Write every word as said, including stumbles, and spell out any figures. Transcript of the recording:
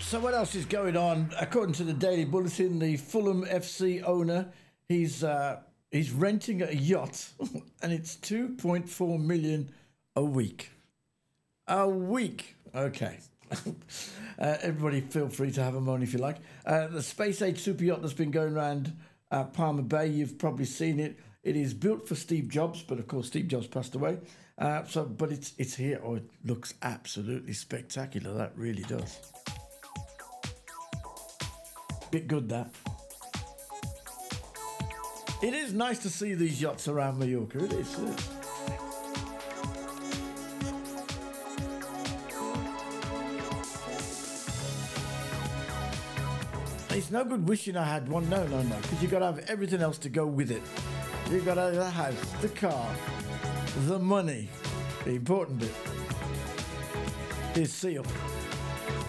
So what else is going on? According to the Daily Bulletin, the Fulham F C owner, he's uh, he's renting a yacht, and it's two point four million a week. A week, okay. uh, everybody, feel free to have a moan if you like. Uh, the Space Age super yacht that's been going around uh, Palmer Bay, you've probably seen it. It is built for Steve Jobs, but of course Steve Jobs passed away. Uh, so, but it's it's here. Oh, it looks absolutely spectacular. That really does. Bit good, that. It is nice to see these yachts around Mallorca. It is. It is. It's no good wishing I had one. No, no, no. Because you've got to have everything else to go with it. You've got to have the house, the car, the money. The important bit is seal.